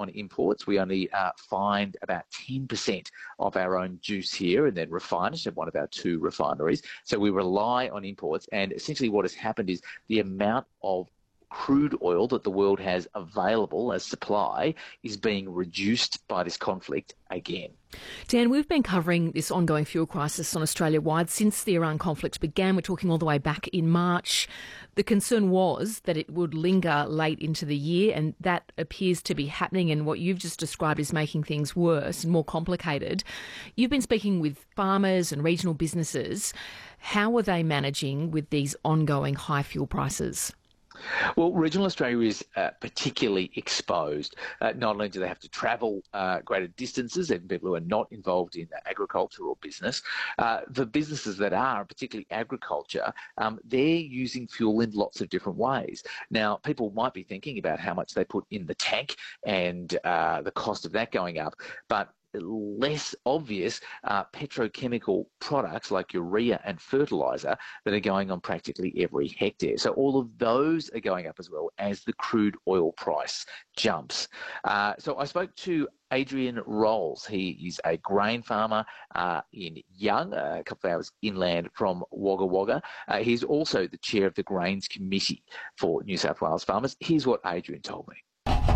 on imports. We only find about 10% of our own juice here and then refine it at one of our 2 refineries. So we rely on imports, and essentially what has happened is the amount of crude oil that the world has available as supply is being reduced by this conflict again. Dan, we've been covering this ongoing fuel crisis on Australia-wide since the Iran conflict began. We're talking all the way back in March. The concern was that it would linger late into the year, and that appears to be happening, and what you've just described is making things worse and more complicated. You've been speaking with farmers and regional businesses. How are they managing with these ongoing high fuel prices? Well, regional Australia is particularly exposed. Not only do they have to travel greater distances, even people who are not involved in agriculture or business, the businesses that are, particularly agriculture, they're using fuel in lots of different ways. Now, people might be thinking about how much they put in the tank and the cost of that going up, but less obvious petrochemical products like urea and fertiliser that are going on practically every hectare. So all of those are going up as well as the crude oil price jumps. So I spoke to Adrian Rolls. He is a grain farmer in Young, a couple of hours inland from Wagga Wagga. He's also the chair of the Grains Committee for New South Wales farmers. Here's what Adrian told me.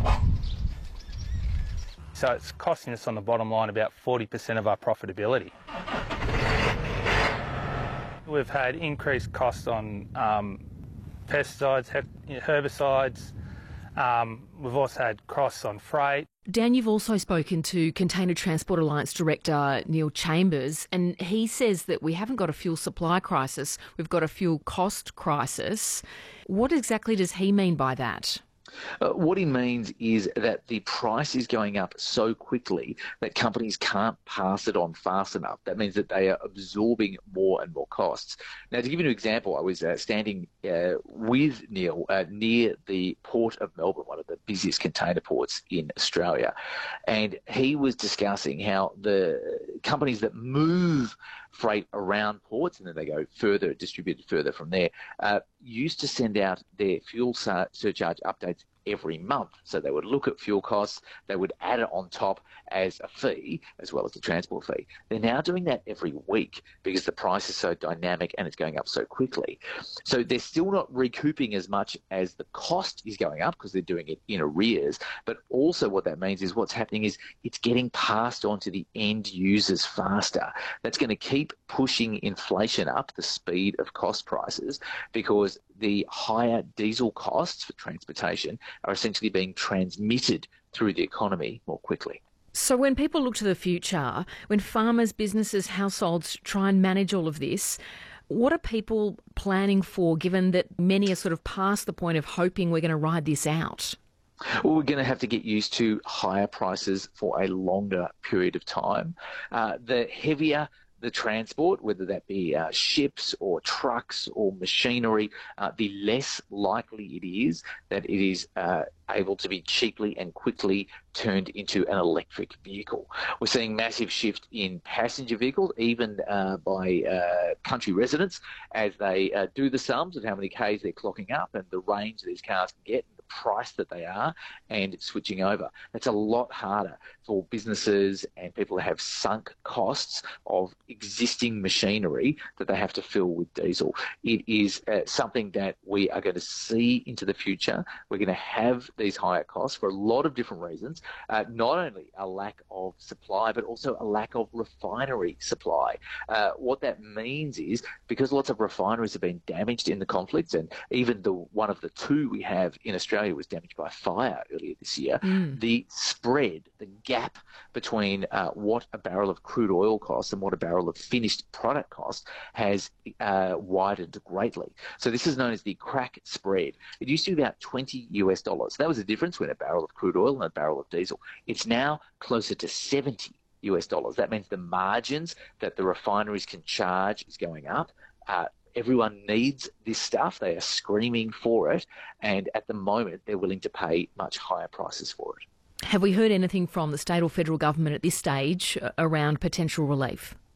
So it's costing us on the bottom line about 40% of our profitability. We've had increased costs on pesticides, herbicides. We've also had costs on freight. Dan, you've also spoken to Container Transport Alliance Director Neil Chambers, and he says that we haven't got a fuel supply crisis, we've got a fuel cost crisis. What exactly does he mean by that? What he means is that the price is going up so quickly that companies can't pass it on fast enough. That means that they are absorbing more and more costs. Now, to give you an example, I was standing with Neil near the Port of Melbourne, one of the busiest container ports in Australia, and he was discussing how the companies that move freight around ports and then they go further, distributed further from there, used to send out their fuel surcharge updates every month. So they would look at fuel costs, they would add it on top as a fee, as well as the transport fee. They're now doing that every week because the price is so dynamic and it's going up so quickly. So they're still not recouping as much as the cost is going up because they're doing it in arrears. But also what that means is what's happening is it's getting passed on to the end users faster. That's going to keep pushing inflation up, the speed of cost prices, because the higher diesel costs for transportation are essentially being transmitted through the economy more quickly. So when people look to the future, when farmers, businesses, households try and manage all of this, what are people planning for, given that many are sort of past the point of hoping we're going to ride this out? Well, we're going to have to get used to higher prices for a longer period of time. The heavier the transport, whether that be ships or trucks or machinery, the less likely it is that it is able to be cheaply and quickly turned into an electric vehicle. We're seeing massive shift in passenger vehicles, even by country residents, as they do the sums of how many Ks they're clocking up and the range these cars can get, the price that they are, and switching over. It's a lot harder for businesses and people to have sunk costs of existing machinery that they have to fill with diesel. It is something that we are going to see into the future. We're going to have these higher costs for a lot of different reasons, not only a lack of supply, but also a lack of refinery supply. What that means is because lots of refineries have been damaged in the conflict, and even one of the 2 we have in Australia was damaged by fire earlier this year, the spread, the gap between what a barrel of crude oil costs and what a barrel of finished product costs has widened greatly. So this is known as the crack spread. It used to be about $20. That was the difference between a barrel of crude oil and a barrel of diesel. It's now closer to $70. That means the margins that the refineries can charge is going up. Everyone needs this stuff. They are screaming for it. And at the moment, they're willing to pay much higher prices for it. Have we heard anything from the state or federal government at this stage around potential relief?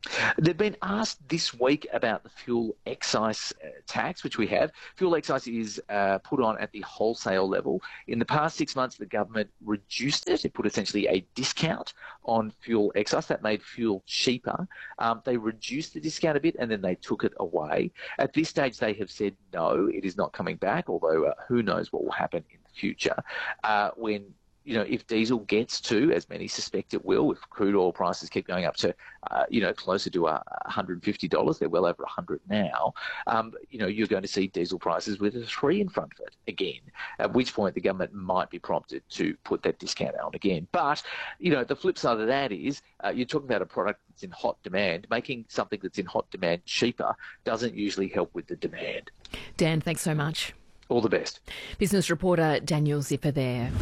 They've been asked this week about the fuel excise tax, which we have. Fuel excise is put on at the wholesale level. In the past 6 months, the government reduced it. It put essentially a discount on fuel excise. That made fuel cheaper. They reduced the discount a bit and then they took it away. At this stage, they have said no, it is not coming back, although who knows what will happen in the future when if diesel gets to, as many suspect it will, if crude oil prices keep going up to, closer to $150, they're well over 100 now, you're going to see diesel prices with a 3 in front of it again, at which point the government might be prompted to put that discount on again. But, the flip side of that is you're talking about a product that's in hot demand. Making something that's in hot demand cheaper doesn't usually help with the demand. Dan, thanks so much. All the best. Business reporter Daniel Zipper there.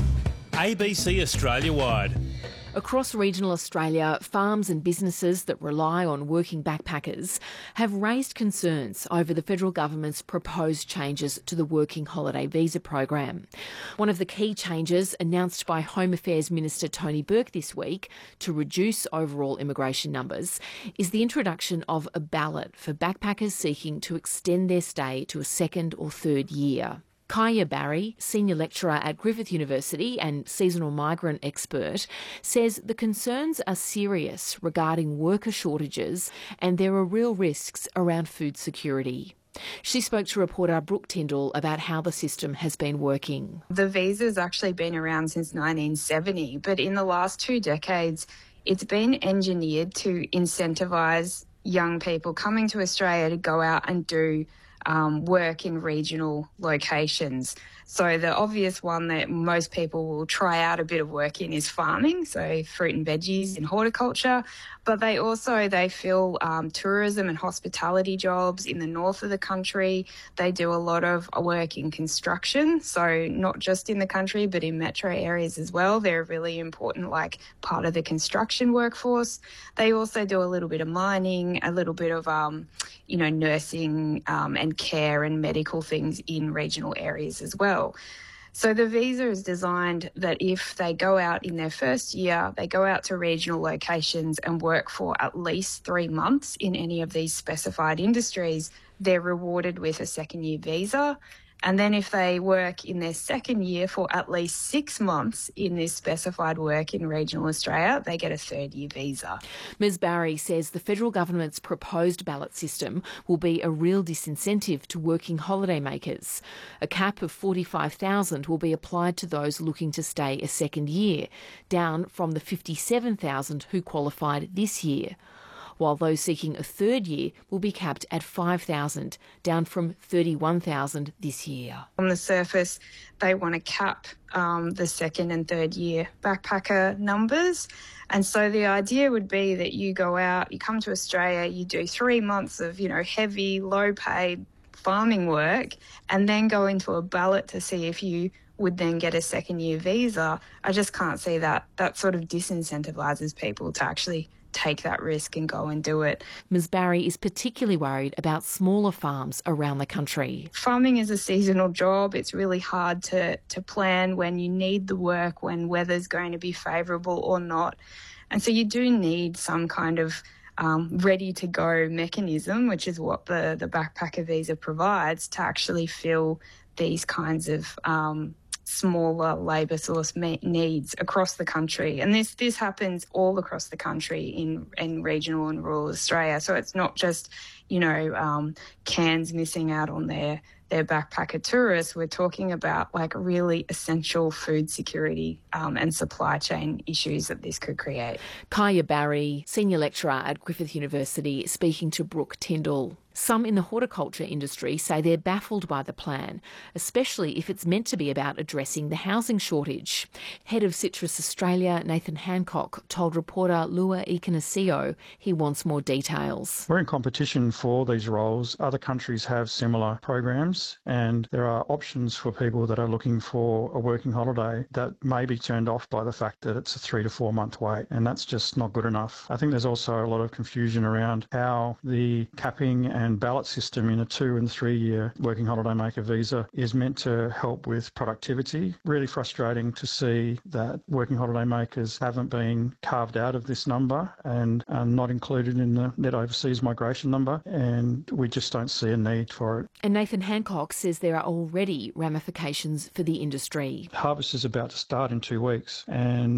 ABC Australia-wide. Across regional Australia, farms and businesses that rely on working backpackers have raised concerns over the federal government's proposed changes to the Working Holiday Visa program. One of the key changes announced by Home Affairs Minister Tony Burke this week to reduce overall immigration numbers is the introduction of a ballot for backpackers seeking to extend their stay to a second or third year. Kaya Barry, senior lecturer at Griffith University and seasonal migrant expert, says the concerns are serious regarding worker shortages and there are real risks around food security. She spoke to reporter Brooke Tyndall about how the system has been working. The visa's actually been around since 1970, but in the last 2 decades, it's been engineered to incentivise young people coming to Australia to go out and do work in regional locations. So the obvious one that most people will try out a bit of work in is farming, so fruit and veggies and horticulture. But they fill tourism and hospitality jobs in the north of the country. They do a lot of work in construction, so not just in the country but in metro areas as well. They're a really important part of the construction workforce. They also do a little bit of mining, a little bit of nursing and care and medical things in regional areas as well. So the visa is designed that if they go out in their first year, they go out to regional locations and work for at least 3 months in any of these specified industries, they're rewarded with a second year visa. And then if they work in their second year for at least 6 months in this specified work in regional Australia, they get a third year visa. Ms Barry says the federal government's proposed ballot system will be a real disincentive to working holidaymakers. A cap of 45,000 will be applied to those looking to stay a second year, down from the 57,000 who qualified this year, while those seeking a third year will be capped at 5,000, down from 31,000 this year. On the surface, they want to cap the second and third year backpacker numbers. And so the idea would be that you go out, you come to Australia, you do 3 months of, heavy, low-paid farming work, and then go into a ballot to see if you would then get a second year visa. I just can't see that. That sort of disincentivises people to actually take that risk and go and do it. Ms Barry is particularly worried about smaller farms around the country. Farming is a seasonal job. It's really hard to plan when you need the work, when weather's going to be favourable or not. And so you do need some kind of ready-to-go mechanism, which is what the backpacker visa provides, to actually fill these kinds of smaller labour source needs across the country. And this happens all across the country in regional and rural Australia. So it's not just, Cairns missing out on their backpacker tourists. We're talking about really essential food security and supply chain issues that this could create. Kaya Barry, senior lecturer at Griffith University, speaking to Brooke Tyndall. Some in the horticulture industry say they're baffled by the plan, especially if it's meant to be about addressing the housing shortage. Head of Citrus Australia, Nathan Hancock, told reporter Lua Ikanasio he wants more details. We're in competition for these roles. Other countries have similar programs, and there are options for people that are looking for a working holiday that may be turned off by the fact that it's a 3 to 4 month wait, and that's just not good enough. I think there's also a lot of confusion around how the capping and and ballot system in a 2 and 3 year working holiday maker visa is meant to help with productivity. Really frustrating to see that working holiday makers haven't been carved out of this number and are not included in the net overseas migration number, and we just don't see a need for it. And Nathan Hancock says there are already ramifications for the industry. Harvest is about to start in 2 weeks, and